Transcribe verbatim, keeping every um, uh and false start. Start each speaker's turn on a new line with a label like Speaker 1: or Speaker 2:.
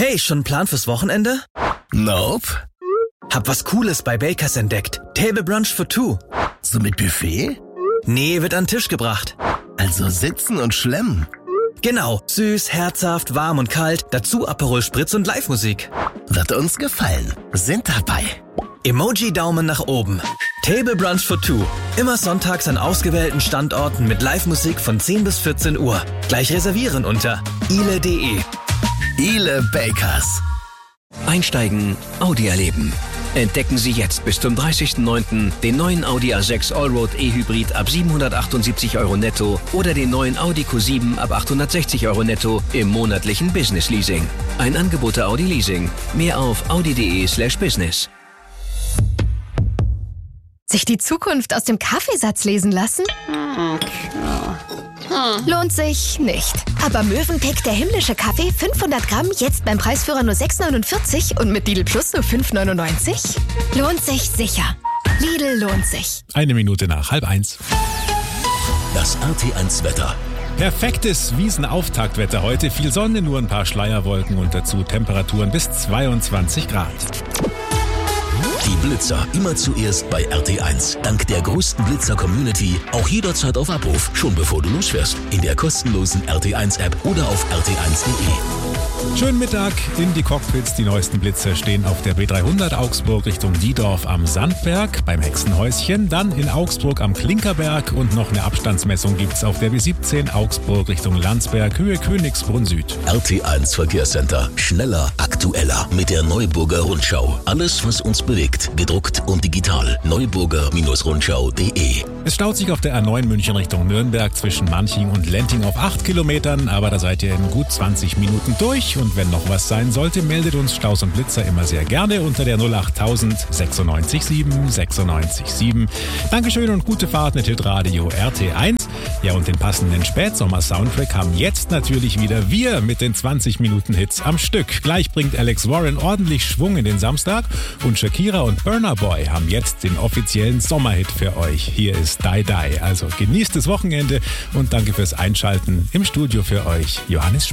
Speaker 1: Hey, schon einen Plan fürs Wochenende?
Speaker 2: Nope.
Speaker 1: Hab was Cooles bei Bakers entdeckt. Table Brunch for two.
Speaker 2: So mit Buffet?
Speaker 1: Nee, wird an den Tisch gebracht.
Speaker 2: Also sitzen und schlemmen.
Speaker 1: Genau. Süß, herzhaft, warm und kalt. Dazu Aperol Spritz und Live-Musik.
Speaker 2: Wird uns gefallen. Sind dabei.
Speaker 1: Emoji-Daumen nach oben. Table Brunch for two. Immer sonntags an ausgewählten Standorten mit Live-Musik von zehn bis vierzehn Uhr. Gleich reservieren unter ile punkt de.
Speaker 2: Ile Bakers.
Speaker 3: Einsteigen, Audi erleben. Entdecken Sie jetzt bis zum dreißigsten neunten den neuen Audi A sechs Allroad E-Hybrid ab siebenhundertachtundsiebzig Euro netto oder den neuen Audi Q sieben ab achthundertsechzig Euro netto im monatlichen Business Leasing. Ein Angebot der Audi Leasing. Mehr auf audi punkt de slash business.
Speaker 4: Sich die Zukunft aus dem Kaffeesatz lesen lassen? Lohnt sich nicht. Aber Mövenpick, der himmlische Kaffee, fünfhundert Gramm, jetzt beim Preisführer nur sechs neunundvierzig und mit Lidl Plus nur fünf neunundneunzig? Lohnt sich sicher. Lidl lohnt sich.
Speaker 5: Eine Minute nach halb eins.
Speaker 6: Das R T eins Wetter.
Speaker 5: Perfektes Wiesenauftaktwetter heute. Viel Sonne, nur ein paar Schleierwolken und dazu Temperaturen bis zweiundzwanzig Grad.
Speaker 6: Die Blitzer immer zuerst bei R T eins. Dank der größten Blitzer-Community auch jederzeit auf Abruf, schon bevor du losfährst. In der kostenlosen R T eins App oder auf r t eins punkt de.
Speaker 5: Schönen Mittag in die Cockpits. Die neuesten Blitzer stehen auf der B dreihundert Augsburg Richtung Diedorf am Sandberg beim Hexenhäuschen. Dann in Augsburg am Klinkerberg und noch eine Abstandsmessung gibt's auf der B siebzehn Augsburg Richtung Landsberg, Höhe Königsbrunn Süd.
Speaker 6: R T eins Verkehrscenter. Schneller, aktueller mit der Neuburger Rundschau. Alles, was uns bewegt, gedruckt und digital. neuburger Rundschau punkt de.
Speaker 5: Es staut sich auf der A neun München Richtung Nürnberg zwischen Manching und Lenting auf acht Kilometern, aber da seid ihr in gut zwanzig Minuten durch. Und wenn noch was sein sollte, meldet uns Staus und Blitzer immer sehr gerne unter der null acht null null sechs sieben sechs sechs sieben. Dankeschön und gute Fahrt mit Hitradio R T eins. Ja, und den passenden Spätsommer-Soundtrack haben jetzt natürlich wieder wir mit den zwanzig Minuten Hits am Stück. Gleich bringt Alex Warren ordentlich Schwung in den Samstag und Shakira und Burna Boy haben jetzt den offiziellen Sommerhit für euch. Hier ist Die Die. Also genießt das Wochenende und danke fürs Einschalten. Im Studio für euch Johannes Schmidt.